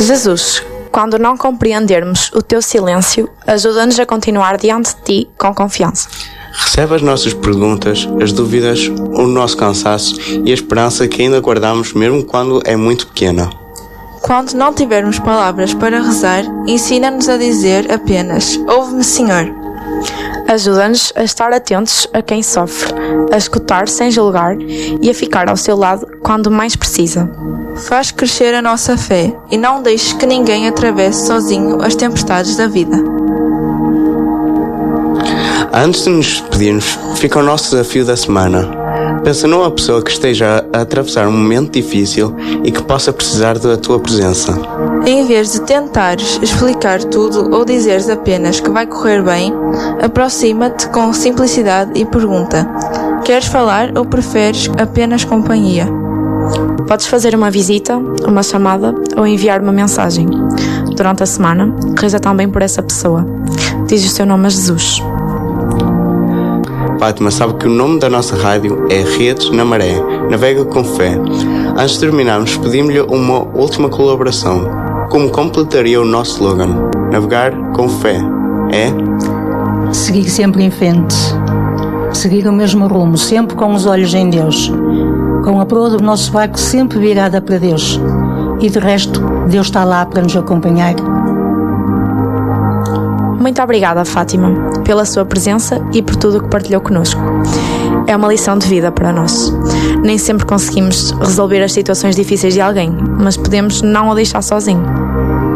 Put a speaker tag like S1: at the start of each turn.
S1: Jesus, quando não compreendermos o teu silêncio, ajuda-nos a continuar diante de ti com confiança.
S2: Recebe as nossas perguntas, as dúvidas, o nosso cansaço e a esperança que ainda guardamos mesmo quando é muito pequena.
S3: Quando não tivermos palavras para rezar, ensina-nos a dizer apenas: ouve-me, Senhor.
S1: Ajuda-nos a estar atentos a quem sofre, a escutar sem julgar e a ficar ao seu lado quando mais precisa.
S3: Faz crescer a nossa fé e não deixes que ninguém atravesse sozinho as tempestades da vida.
S2: Antes de nos despedirmos, fica o nosso desafio da semana. Pensa numa pessoa que esteja a atravessar um momento difícil e que possa precisar da tua presença.
S3: Em vez de tentares explicar tudo ou dizeres apenas que vai correr bem, aproxima-te com simplicidade e pergunta: queres falar ou preferes apenas companhia?
S1: Podes fazer uma visita, uma chamada ou enviar uma mensagem. Durante a semana, reza também por essa pessoa. Diz o seu nome a Jesus.
S2: Fátima sabe que o nome da nossa rádio é Redes na Maré, navega com fé. Antes de terminarmos, pedimos-lhe uma última colaboração. Como completaria o nosso slogan? Navegar com fé é?
S4: Seguir sempre em frente. Seguir o mesmo rumo, sempre com os olhos em Deus. Com a proa do nosso barco sempre virada para Deus. E de resto, Deus está lá para nos acompanhar.
S1: Muito obrigada, Fátima, pela sua presença e por tudo o que partilhou connosco. É uma lição de vida para nós. Nem sempre conseguimos resolver as situações difíceis de alguém, mas podemos não o deixar sozinho.